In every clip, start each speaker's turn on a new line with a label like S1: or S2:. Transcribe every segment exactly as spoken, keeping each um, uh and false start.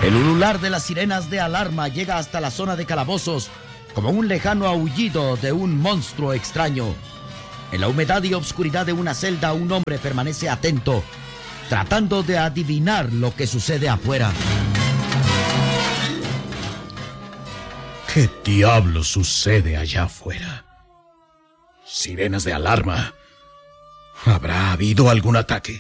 S1: El ulular de las sirenas de alarma llega hasta la zona de calabozos como un lejano aullido de un monstruo extraño. En la humedad y obscuridad de una celda, un hombre permanece atento, tratando de adivinar lo que sucede afuera.
S2: ¿Qué diablos sucede allá afuera? Sirenas de alarma. ¿Habrá habido algún ataque?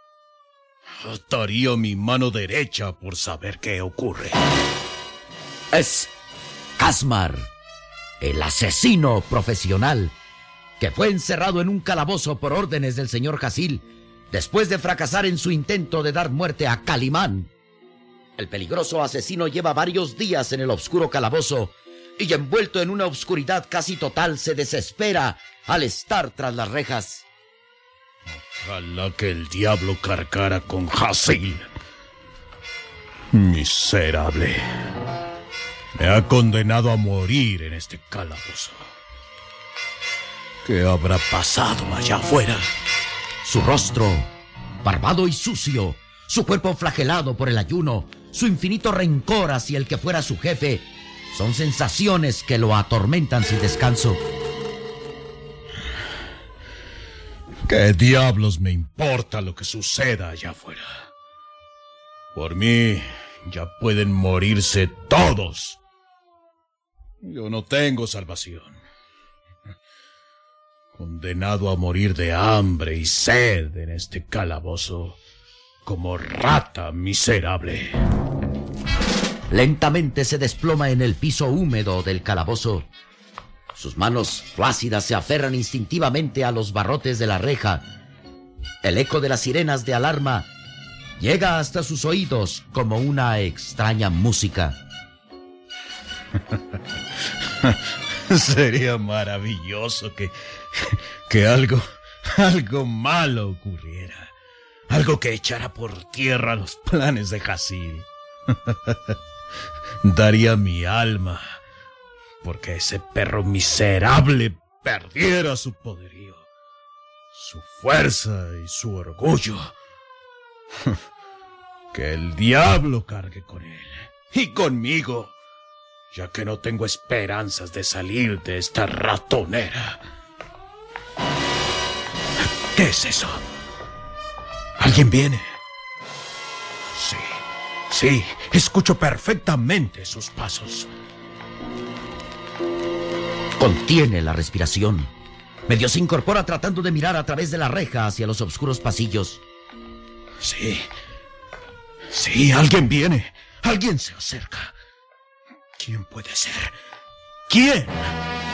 S2: Daría mi mano derecha por saber qué ocurre.
S1: Es Casmar, el asesino profesional, que fue encerrado en un calabozo por órdenes del señor Hasil, después de fracasar en su intento de dar muerte a Calimán. El peligroso asesino lleva varios días en el oscuro calabozo y, envuelto en una oscuridad casi total, se desespera al estar tras las rejas.
S2: Ojalá que el diablo cargara con Hasil. Miserable. Me ha condenado a morir en este calabozo. ¿Qué habrá pasado allá afuera?
S1: Su rostro, barbado y sucio, su cuerpo flagelado por el ayuno, su infinito rencor hacia el que fuera su jefe, son sensaciones que lo atormentan sin descanso.
S2: ¿Qué diablos me importa lo que suceda allá afuera? Por mí, ya pueden morirse todos. Yo no tengo salvación. Condenado a morir de hambre y sed en este calabozo, como rata miserable.
S1: Lentamente se desploma en el piso húmedo del calabozo. Sus manos flácidas se aferran instintivamente a los barrotes de la reja. El eco de las sirenas de alarma llega hasta sus oídos como una extraña música.
S2: Sería maravilloso que, que algo, algo malo ocurriera. Algo que echara por tierra los planes de Hasil. Daría mi alma porque ese perro miserable perdiera su poderío, su fuerza y su orgullo. Que el diablo cargue con él y conmigo, ya que no tengo esperanzas de salir de esta ratonera. ¿Qué es eso? ¿Alguien viene? Sí, sí, escucho perfectamente sus pasos.
S1: Contiene la respiración. Medio se incorpora tratando de mirar a través de la reja hacia los oscuros pasillos.
S2: Sí, sí, alguien viene. Alguien se acerca. ¿Quién puede ser? ¿Quién?